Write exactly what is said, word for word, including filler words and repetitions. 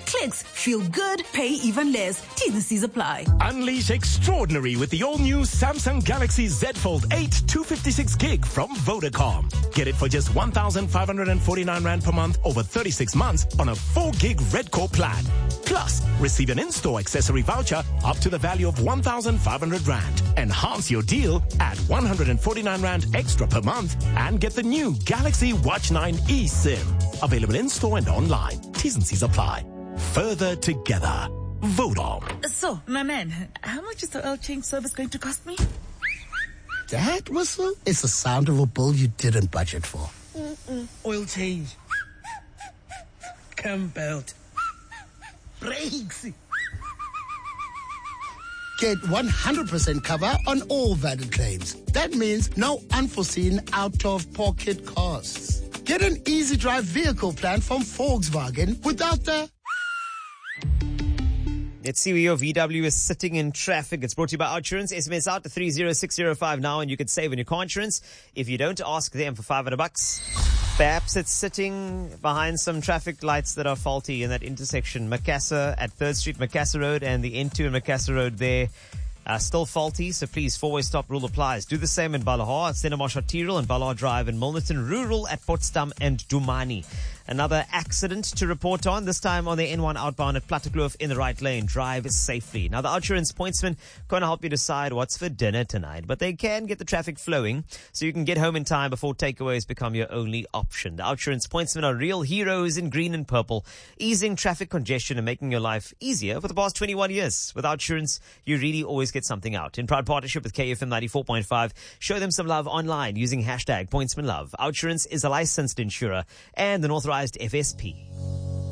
clicks, feel good, pay even less. T's and C's apply. Unleash extraordinary with the all-new Samsung Galaxy Z Fold eight two fifty-six gig from Vodacom. Get it for just one thousand five hundred forty-nine rand per month over thirty-six months on a four gig Red Core plan. Plus, receive an in-store accessory voucher up to the value of one thousand five hundred rand. Enhance your deal at one hundred forty-nine rand extra per month and get the new Galaxy Watch nine eSIM. Available in-store and online. T's and C's apply. Further together. Vodom. So, my man, how much is the oil change service going to cost me? That whistle is the sound of a bill you didn't budget for. Mm-mm. Oil change. Cam belt. Brakes. Get one hundred percent cover on all valid claims. That means no unforeseen out-of-pocket costs. Get an easy drive vehicle plan from Volkswagen without the... Let's see where your V W is sitting in traffic. It's brought to you by OUTsurance. S M S out to three zero six zero five now and you can save on your car insurance. If you don't, ask them for five hundred bucks. Perhaps it's sitting behind some traffic lights that are faulty in that intersection. Macassar at third Street, Macassar Road, and the N two and Macassar Road there are still faulty, so please, four-way stop rule applies. Do the same in Balaha, at Stenebosch Arterial and Balaha Drive, and Milnerton Rural at Potsdam and Dumani. Another accident to report on, this time on the N one outbound at Plattekloof in the right lane. Drive safely. Now, the OUTsurance pointsmen can't help you decide what's for dinner tonight, but they can get the traffic flowing so you can get home in time before takeaways become your only option. The OUTsurance pointsmen are real heroes in green and purple, easing traffic congestion and making your life easier for the past twenty-one years. With OUTsurance, you really always get something out. In proud partnership with K F M ninety-four point five, show them some love online using hashtag pointsmanlove. OUTsurance is a licensed insurer and an authorized F S P.